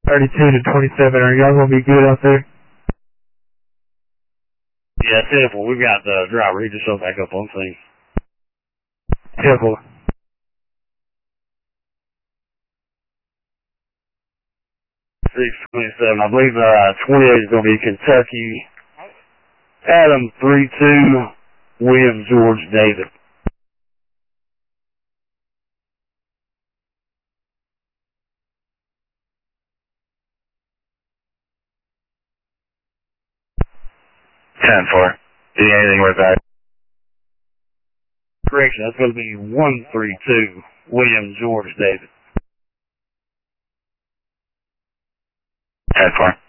32 to 27, are y'all going to be good out there? Yeah, 10-4. We've got the driver. He just showed back up on scene. 10-4. 627. I believe 28 is going to be Kentucky. Adam 32. William George David. Do you need anything with that? Correction, that's going to be 132. William George David. 10-4.